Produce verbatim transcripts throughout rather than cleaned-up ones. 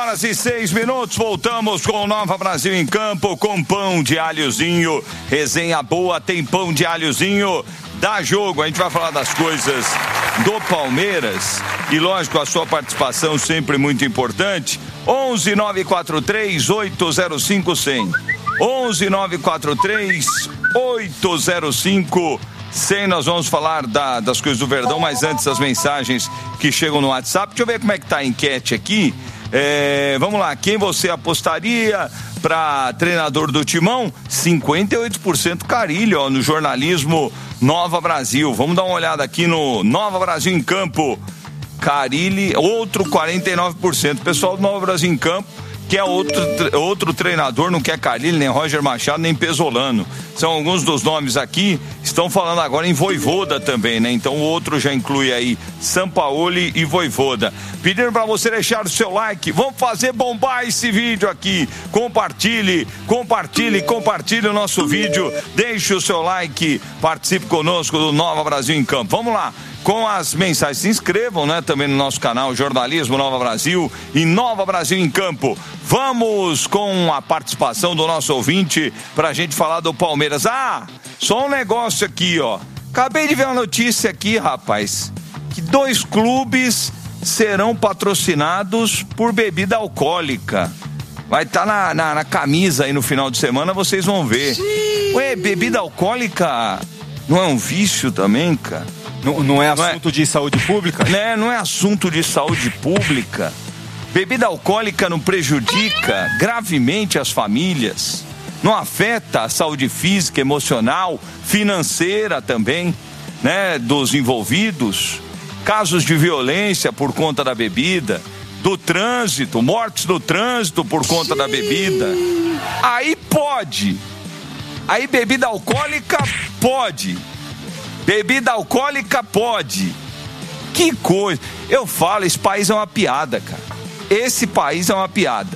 Horas e seis minutos, voltamos com o Nova Brasil em Campo, com pão de alhozinho, resenha boa, tem pão de alhozinho, dá jogo, a gente vai falar das coisas do Palmeiras e lógico a sua participação sempre muito importante, onze nove quatro três oito zero cinco cem, onze nove quatro três oito zero cinco cem, nós vamos falar da, das coisas do Verdão, mas antes as mensagens que chegam no WhatsApp, deixa eu ver como é que tá a enquete aqui. É, vamos lá, quem você apostaria para treinador do Timão? cinquenta e oito por cento Carille, ó, no jornalismo Nova Brasil. Vamos dar uma olhada aqui no Nova Brasil em Campo. Carille, outro quarenta e nove por cento. Pessoal do Nova Brasil em Campo quer outro, outro treinador, não quer Carille, nem Roger Machado, nem Pesolano. São alguns dos nomes aqui, estão falando agora em Vojvoda também, né? Então o outro já inclui aí Sampaoli e Vojvoda. Pedindo para você deixar o seu like, vamos fazer bombar esse vídeo aqui. Compartilhe, compartilhe, compartilhe o nosso vídeo, deixe o seu like, participe conosco do Nova Brasil em Campo. Vamos lá. Com as mensagens, se inscrevam, né, também no nosso canal Jornalismo Nova Brasil e Nova Brasil em Campo. Vamos com a participação do nosso ouvinte pra gente falar do Palmeiras. Ah, só um negócio aqui, ó. Acabei de ver uma notícia aqui, rapaz, que dois clubes serão patrocinados por bebida alcoólica. Vai estar tá na, na, na camisa aí no final de semana, vocês vão ver. Sim. Ué, bebida alcoólica não é um vício também, cara? Não, não é assunto não é, de saúde pública? Né, não é assunto de saúde pública. Bebida alcoólica não prejudica gravemente as famílias, não afeta a saúde física, emocional, financeira também, né, dos envolvidos. Casos de violência por conta da bebida, do trânsito, mortes no trânsito por conta Sim. da bebida. Aí pode. Aí bebida alcoólica pode. Bebida alcoólica pode. Que coisa. Eu falo, esse país é uma piada, cara. Esse país é uma piada.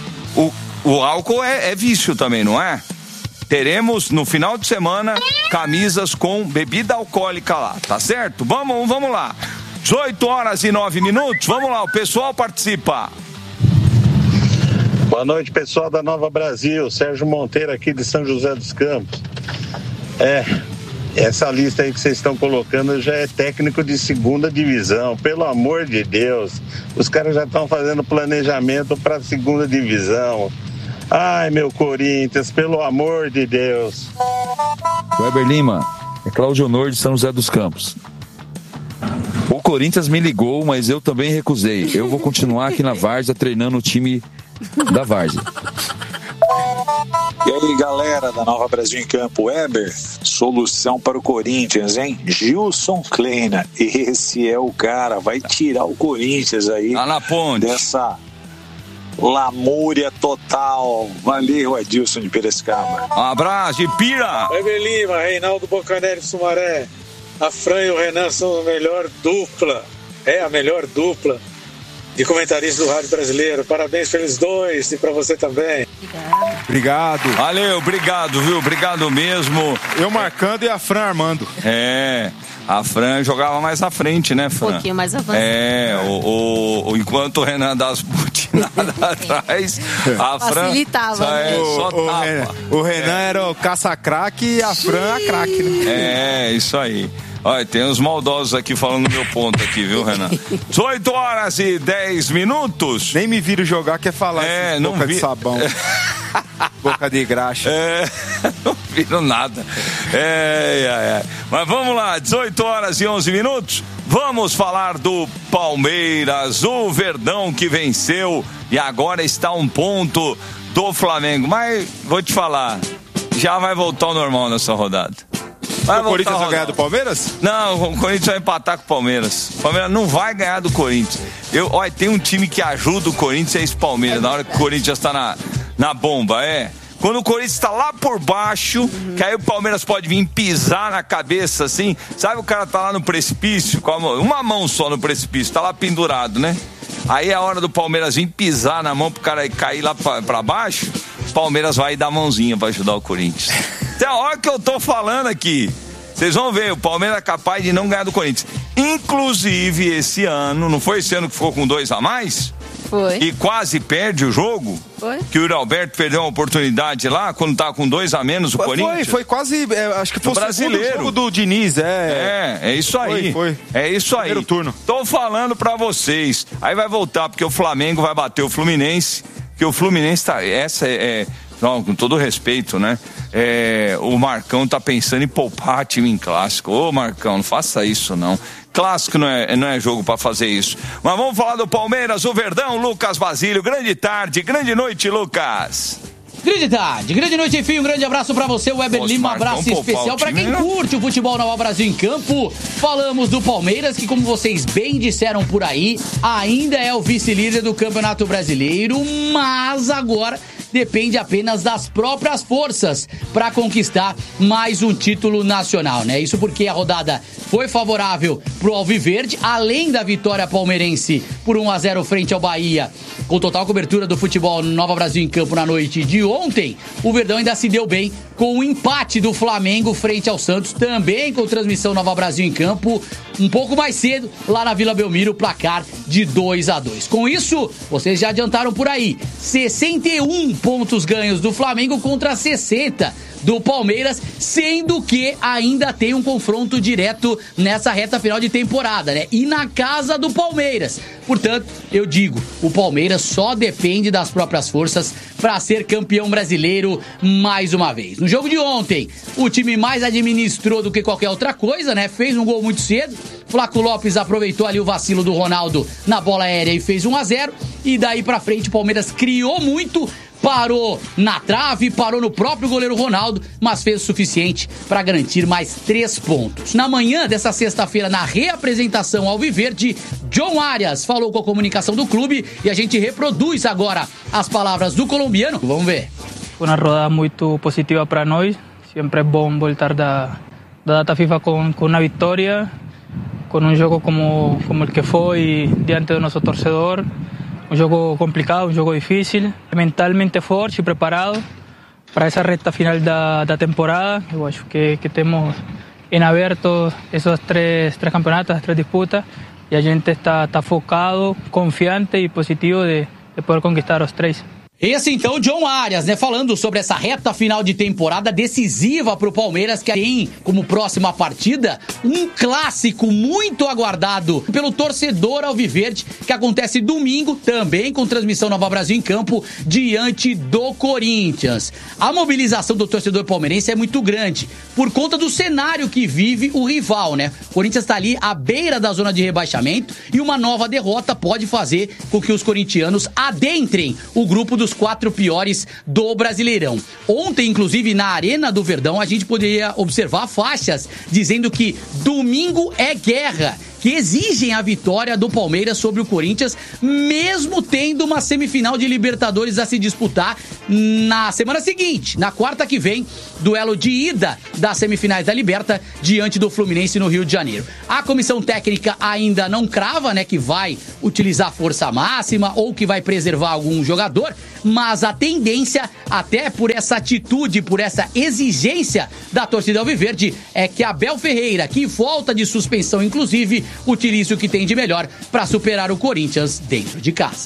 O, o álcool é, é vício também, não é? Teremos no final de semana camisas com bebida alcoólica lá, tá certo? Vamos, vamos lá. dezoito horas e nove minutos. Vamos lá, o pessoal participa. Boa noite, pessoal da Nova Brasil. Sérgio Monteiro aqui de São José dos Campos. É... Essa lista aí que vocês estão colocando já é técnico de segunda divisão, pelo amor de Deus. Os caras já estão fazendo planejamento para a segunda divisão. Ai, meu Corinthians, pelo amor de Deus. Weber Lima, é Cláudio Honor de São José dos Campos. O Corinthians me ligou, mas eu também recusei. Eu vou continuar aqui na Várzea treinando o time da Várzea. E aí, galera da Nova Brasil em Campo, Weber, solução para o Corinthians, hein? Gilson Kleina, esse é o cara, vai tirar o Corinthians aí tá na ponte. Dessa lamúria total. Valeu, Adilson de Piracicaba. Um abraço, de Pira. Weber Lima, Reinaldo Bocanelli Sumaré, a Fran e o Renan são a melhor dupla, é a melhor dupla de comentaristas do Rádio Brasileiro. Parabéns pelos dois e pra você também. Obrigado. Valeu, obrigado, viu? Obrigado mesmo. Eu marcando e a Fran armando. É, a Fran jogava mais na frente, né, Fran? Um pouquinho mais avançado. É, o, o, o, enquanto o Renan dá as butinadas atrás, a Fran... Facilitava, é, né? só o, o, Renan, o Renan é. era o caça-craque e a Fran a craque, né? É, isso aí. Olha, tem uns maldosos aqui falando no meu ponto aqui, viu, Renan? dezoito horas e dez minutos. Nem me viro jogar, quer falar é, assim, não boca vi... de sabão. Boca de graxa. É, não viram nada. É, é, é. Mas vamos lá, dezoito horas e onze minutos. Vamos falar do Palmeiras, o Verdão que venceu e agora está a um ponto do Flamengo. Mas vou te falar, já vai voltar ao normal nessa rodada. Vai o Corinthians vai ganhar do Palmeiras? Não, o Corinthians vai empatar com o Palmeiras. O Palmeiras não vai ganhar do Corinthians. Eu, olha, tem um time que ajuda o Corinthians, é esse Palmeiras. É na hora que o Corinthians está na, na bomba, é. Quando o Corinthians está lá por baixo, uhum. que aí o Palmeiras pode vir pisar na cabeça, assim. Sabe, o cara tá lá no precipício, com a mão, uma mão só no precipício, tá lá pendurado, né? Aí é a hora do Palmeiras vir pisar na mão pro cara cair lá pra, pra baixo. O Palmeiras vai dar a mãozinha pra ajudar o Corinthians. Até a hora que eu tô falando aqui, vocês vão ver, o Palmeiras é capaz de não ganhar do Corinthians. Inclusive, esse ano, não foi esse ano que ficou com dois a mais? Foi. E quase perde o jogo? Foi. Que o Yuri Alberto perdeu uma oportunidade lá, quando tava com dois a menos o foi, Corinthians? Foi, foi quase, é, acho que foi o brasileiro. jogo do Diniz, é. É, é isso aí. Foi, foi. É isso aí. Primeiro turno. Tô falando pra vocês. Aí vai voltar, porque o Flamengo vai bater o Fluminense, que o Fluminense tá, essa é, é não, com todo respeito, né? É, o Marcão tá pensando em poupar time em clássico. Ô Marcão, não faça isso não. Clássico não é, não é jogo pra fazer isso. Mas vamos falar do Palmeiras, o Verdão, Lucas Basílio. Grande tarde, grande noite, Lucas. Grande tarde, grande noite, enfim, um grande abraço pra você, Weber Poxa, Lima, um Marcão, abraço especial pra quem não? curte o futebol Nova Brasil em campo. Falamos do Palmeiras, que como vocês bem disseram por aí, ainda é o vice-líder do Campeonato Brasileiro, mas agora depende apenas das próprias forças para conquistar mais um título nacional, né? Isso porque a rodada foi favorável pro Alviverde, além da vitória palmeirense por um a zero frente ao Bahia, com total cobertura do futebol Nova Brasil em campo na noite de ontem, o Verdão ainda se deu bem com o empate do Flamengo frente ao Santos, também com transmissão Nova Brasil em campo, um pouco mais cedo, lá na Vila Belmiro, placar de dois a dois. Com isso, vocês já adiantaram por aí, sessenta e um pontos ganhos do Flamengo contra sessenta do Palmeiras, sendo que ainda tem um confronto direto nessa reta final de temporada, né? E na casa do Palmeiras. Portanto, eu digo, o Palmeiras só depende das próprias forças para ser campeão brasileiro mais uma vez. No jogo de ontem, o time mais administrou do que qualquer outra coisa, né? Fez um gol muito cedo. Flaco Lopes aproveitou ali o vacilo do Ronaldo na bola aérea e fez um a zero. E daí pra frente o Palmeiras criou muito, parou na trave, parou no próprio goleiro Ronaldo, mas fez o suficiente para garantir mais três pontos. Na manhã dessa sexta-feira, na reapresentação ao Alviverde, John Arias falou com a comunicação do clube e a gente reproduz agora as palavras do colombiano. Vamos ver. Foi uma rodada muito positiva para nós. Sempre é bom voltar da, da data FIFA com, com uma vitória, com um jogo como, como o que foi diante do nosso torcedor. Um jogo complicado, um jogo difícil, mentalmente forte e preparado para essa reta final da, da temporada. Eu acho que, que temos em aberto esses três, três campeonatos, as três disputas, e a gente está, está focado, confiante e positivo de, de poder conquistar os três. Esse então, John Arias, né, falando sobre essa reta final de temporada decisiva pro Palmeiras, que tem como próxima partida um clássico muito aguardado pelo torcedor alviverde, que acontece domingo, também com transmissão Nova Brasil em campo, diante do Corinthians. A mobilização do torcedor palmeirense é muito grande, por conta do cenário que vive o rival, né? O Corinthians tá ali à beira da zona de rebaixamento e uma nova derrota pode fazer com que os corintianos adentrem o grupo dos quatro piores do Brasileirão. Ontem, inclusive, na Arena do Verdão, a gente poderia observar faixas dizendo que domingo é guerra, que exigem a vitória do Palmeiras sobre o Corinthians, mesmo tendo uma semifinal de Libertadores a se disputar na semana seguinte, na quarta que vem, duelo de ida das semifinais da Liberta diante do Fluminense no Rio de Janeiro. A comissão técnica ainda não crava, né, que vai utilizar força máxima ou que vai preservar algum jogador, mas a tendência, até por essa atitude, por essa exigência da torcida alviverde, é que Abel Ferreira, que volta de suspensão inclusive, utilize o que tem de melhor para superar o Corinthians dentro de casa.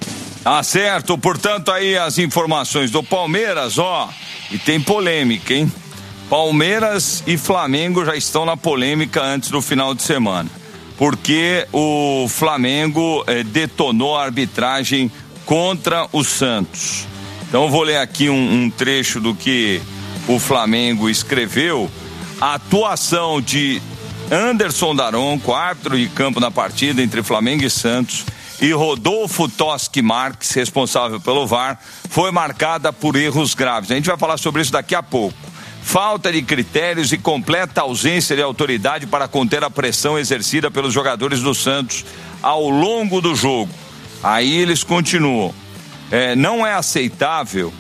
Ah, certo. Portanto, aí as informações do Palmeiras, ó, e tem polêmica, hein? Palmeiras e Flamengo já estão na polêmica antes do final de semana, porque o Flamengo eh, detonou a arbitragem contra o Santos. Então eu vou ler aqui um, um trecho do que o Flamengo escreveu. A atuação de Anderson Daronco, árbitro de campo na partida entre Flamengo e Santos, e Rodolfo Toschi Marques, responsável pelo V A R, foi marcada por erros graves. A gente vai falar sobre isso daqui a pouco. Falta de critérios e completa ausência de autoridade para conter a pressão exercida pelos jogadores do Santos ao longo do jogo. Aí eles continuam. É, não é aceitável.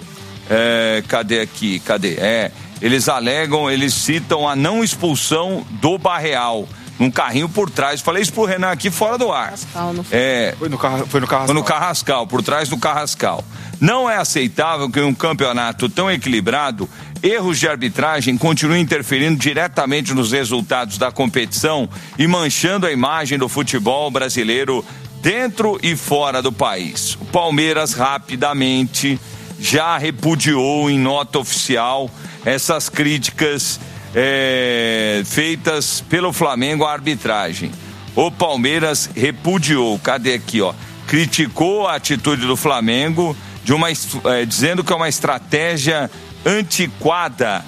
É, cadê aqui? Cadê? É. Eles alegam, eles citam a não expulsão do Barreal, num carrinho por trás. Falei isso pro Renan aqui fora do ar. Carrascal, não foi? É, foi, no car- foi no Carrascal. Foi no Carrascal, por trás do Carrascal. Não é aceitável que em um campeonato tão equilibrado, erros de arbitragem continuem interferindo diretamente nos resultados da competição e manchando a imagem do futebol brasileiro dentro e fora do país. O Palmeiras rapidamente já repudiou em nota oficial essas críticas é, feitas pelo Flamengo à arbitragem. O Palmeiras repudiou, cadê aqui, ó? Criticou a atitude do Flamengo de uma, é, dizendo que é uma estratégia antiquada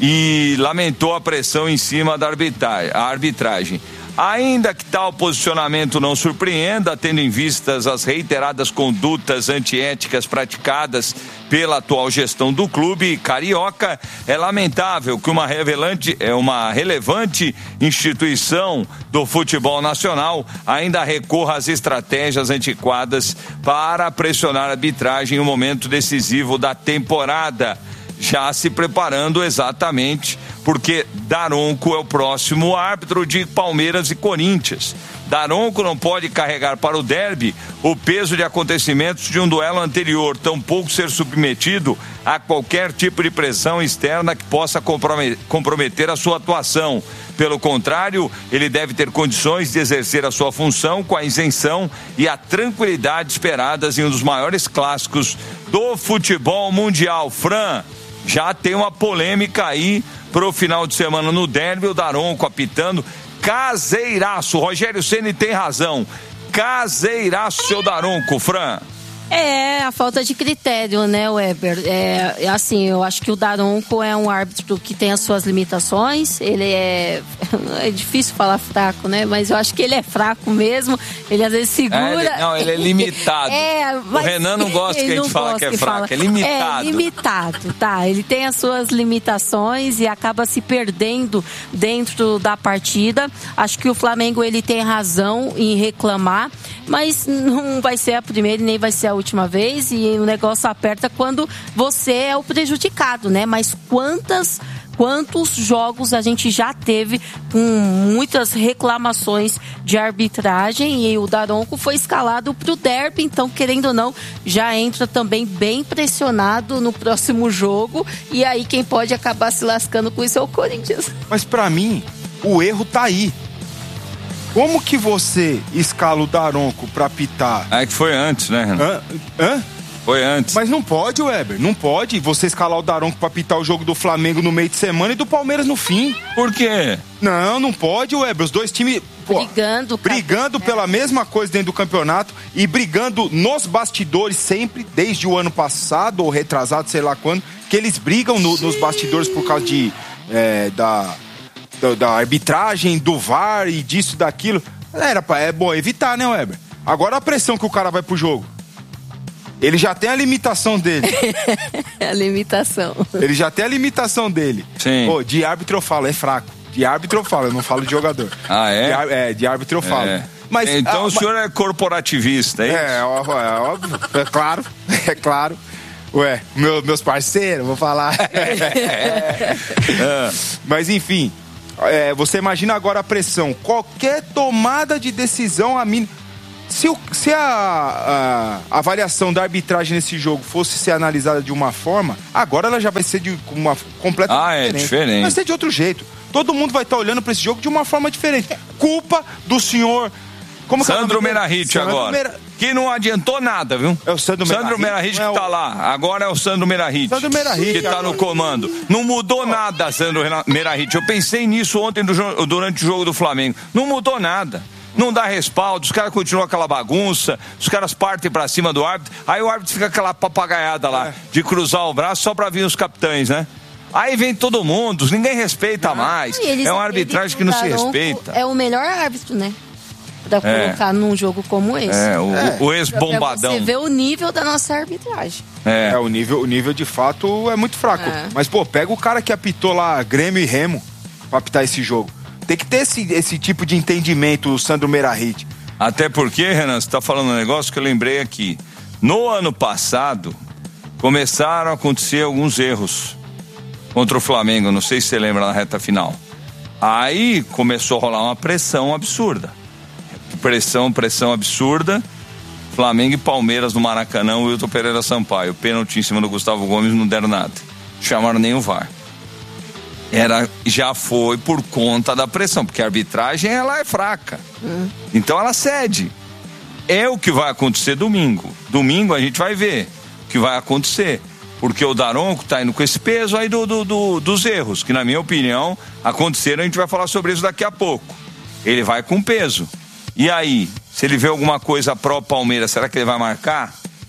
e lamentou a pressão em cima da arbitragem. Ainda que tal posicionamento não surpreenda, tendo em vistas as reiteradas condutas antiéticas praticadas pela atual gestão do clube carioca, é lamentável que uma, revelante, uma relevante instituição do futebol nacional ainda recorra às estratégias antiquadas para pressionar a arbitragem em um momento decisivo da temporada, já se preparando exatamente porque Daronco é o próximo árbitro de Palmeiras e Corinthians. Daronco não pode carregar para o derby o peso de acontecimentos de um duelo anterior, tampouco ser submetido a qualquer tipo de pressão externa que possa comprometer a sua atuação. Pelo contrário, ele deve ter condições de exercer a sua função com a isenção e a tranquilidade esperadas em um dos maiores clássicos do futebol mundial. Fran, já tem uma polêmica aí pro final de semana no derby, o Daronco apitando, caseiraço. Rogério Ceni tem razão, caseiraço, seu Daronco, Fran. É, a falta de critério, né, Weber? É, assim, eu acho que o Daronco é um árbitro que tem as suas limitações. Ele é... É difícil falar fraco, né? Mas eu acho que ele é fraco mesmo. Ele às vezes segura... É, ele, não, ele é limitado. É, o Renan não gosta que a gente fala que é fraco, fala. É limitado. É limitado, tá. Ele tem as suas limitações e acaba se perdendo dentro da partida. Acho que o Flamengo, ele tem razão em reclamar, mas não vai ser a primeira e nem vai ser a última vez, e o negócio aperta quando você é o prejudicado, né? Mas quantas, quantos jogos a gente já teve com muitas reclamações de arbitragem, e o Daronco foi escalado pro derby, então, querendo ou não, já entra também bem pressionado no próximo jogo, e aí quem pode acabar se lascando com isso é o Corinthians. Mas pra mim, o erro tá aí. Como que você escala o Daronco pra pitar? É que foi antes, né, Renan? Hã? Hã? Foi antes. Mas não pode, Weber, não pode você escalar o Daronco pra pitar o jogo do Flamengo no meio de semana e do Palmeiras no fim. Por quê? Não, não pode, Weber. Os dois times... Pô, brigando. Brigando cara. pela mesma coisa dentro do campeonato e brigando nos bastidores sempre, desde o ano passado ou retrasado, sei lá quando, que eles brigam no, nos bastidores por causa de... É, da... Da, da arbitragem, do V A R e disso, daquilo. Era pra, é bom evitar, né, Weber? Agora a pressão que o cara vai pro jogo. Ele já tem a limitação dele. A limitação. Ele já tem a limitação dele. Sim. Pô, de árbitro eu falo, é fraco. De árbitro eu falo, eu não falo de jogador. Ah, é? De, é, de árbitro eu falo. É. Mas, então ah, o senhor mas... é corporativista, é isso? É, é óbvio, é claro, é claro. Ué, meu, meus parceiros, vou falar. É. Mas enfim... É, você imagina agora a pressão. Qualquer tomada de decisão, a min... se, o, se a, a, a avaliação da arbitragem nesse jogo fosse ser analisada de uma forma, agora ela já vai ser de uma completamente ah, é diferente. diferente. Vai ser de outro jeito. Todo mundo vai estar olhando para esse jogo de uma forma diferente. Culpa do senhor... Como Sandro Meirahit agora. Mera... Que não adiantou nada, viu? É o Sandro Meirahit. Sandro Meirahit que é o... tá lá. Agora é o Sandro Meirahit. Sandro Meirahit. Que tá agora... no comando. Não mudou nada, Sandro Meirahit. Eu pensei nisso ontem durante o jogo do Flamengo. Não mudou nada. Não dá respaldo, os caras continuam aquela bagunça, os caras partem pra cima do árbitro, aí o árbitro fica aquela papagaiada lá, é. de cruzar o braço só pra vir os capitães, né? Aí vem todo mundo, ninguém respeita não. mais. Eles, é uma arbitragem que não se respeita. É o melhor árbitro, né? Pra colocar é. num jogo como esse. É, o, é. o ex-bombadão. Você vê o nível da nossa arbitragem. É, é o, nível, o nível de fato é muito fraco. É. Mas, pô, pega o cara que apitou lá Grêmio e Remo pra apitar esse jogo. Tem que ter esse, esse tipo de entendimento, o Sandro Meirahit. Até porque, Renan, você tá falando um negócio que eu lembrei aqui. No ano passado, começaram a acontecer alguns erros contra o Flamengo, não sei se você lembra na reta final. Aí começou a rolar uma pressão absurda. Pressão, pressão absurda. Flamengo e Palmeiras no Maracanã, o Wilton Pereira Sampaio. Pênalti em cima do Gustavo Gomes, não deram nada. Chamaram nem o V A R. Era, já foi por conta da pressão, porque a arbitragem ela é fraca. Hum. Então ela cede. é o que vai acontecer domingo. Domingo a gente vai ver o que vai acontecer. Porque o Daronco tá indo com esse peso aí do, do, do, dos erros, que na minha opinião aconteceram, a gente vai falar sobre isso daqui a pouco. Ele vai com peso. E aí, se ele vê alguma coisa pró-Palmeiras, será que ele vai marcar?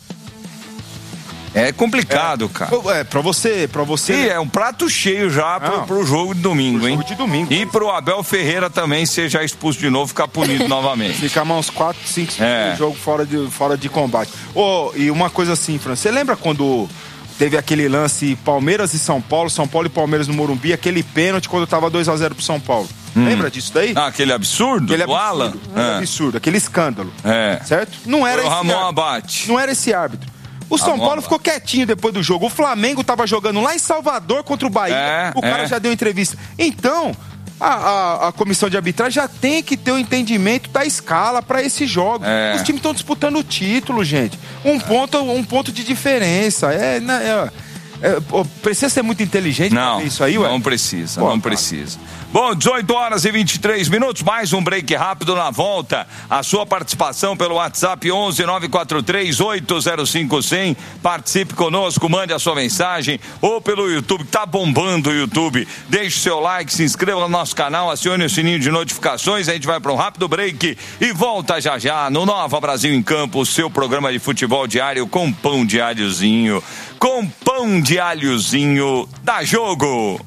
É complicado, é, cara. É, pra você, pra você... E é um prato cheio já pro, pro jogo de domingo, pro hein? Jogo de domingo. E pro Abel Ferreira também ser já expulso de novo, ficar punido novamente. Ficar mais uns quatro, cinco é. jogo fora de, fora de combate. Oh, e uma coisa assim, Fran, você lembra quando teve aquele lance Palmeiras e São Paulo, São Paulo e Palmeiras no Morumbi, aquele pênalti quando tava dois a zero pro São Paulo? Hum. Lembra disso daí? Ah, aquele absurdo aquele do absurdo, Alan? Aquele é. absurdo, aquele escândalo. É. Certo? Não era Foi o esse Ramon árbitro. Abate. Não era esse árbitro. O São Paulo ficou quietinho depois do jogo. O Flamengo tava jogando lá em Salvador contra o Bahia. É, o cara é. já deu entrevista. Então, a, a, a comissão de arbitragem já tem que ter o entendimento da escala para esse jogo. É. Os times estão disputando o título, gente. Um ponto, um ponto de diferença. É, é, é, precisa ser muito inteligente não, pra ver isso aí, ué? Não precisa, Pô, não cara. precisa. Bom, dezoito horas e vinte e três minutos, mais um break rápido na volta. A sua participação pelo WhatsApp onze nove quatro três oito zero cinco zero zero. Participe conosco, mande a sua mensagem ou pelo YouTube, tá bombando o YouTube. Deixe o seu like, se inscreva no nosso canal, acione o sininho de notificações. A gente vai para um rápido break e volta já já no Nova Brasil em Campo, o seu programa de futebol diário com pão de alhozinho. Com pão de alhozinho, dá jogo!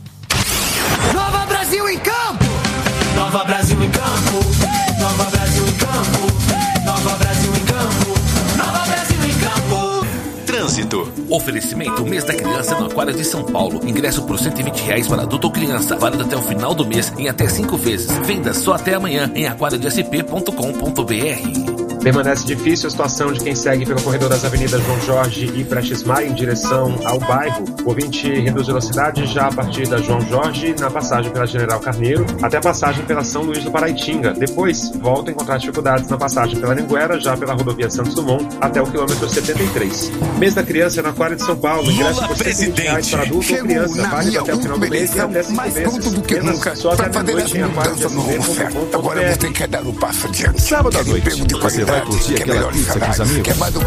Nova Brasil em Campo! Nova Brasil em Campo! Nova Brasil em Campo! Nova Brasil em Campo! Nova Brasil em Campo! Trânsito. Oferecimento mês da criança no Aquário de São Paulo. Ingresso por cento e vinte reais para adulto ou criança. Válido até o final do mês em até cinco vezes. Venda só até amanhã em aquário de s p ponto com ponto b r. Permanece difícil a situação de quem segue pelo corredor das avenidas João Jorge e Prestes Maia em direção ao bairro. O ouvinte reduz velocidade já a partir da João Jorge na passagem pela General Carneiro até a passagem pela São Luís do Paraitinga. Depois, volta a encontrar dificuldades na passagem pela Anhanguera, já pela rodovia Santos Dumont até o quilômetro setenta e três. Mês da criança no Aquário de São Paulo. Ingresso por cento e vinte reais para adulto ou criança. Válido até o final do mês e até cinco mais vezes. pronto do que nunca para fazer essa mudança no home office. Agora você quer dar um passo adiante. Sábado à noite, você vai curtir aquela pizza com os amigos?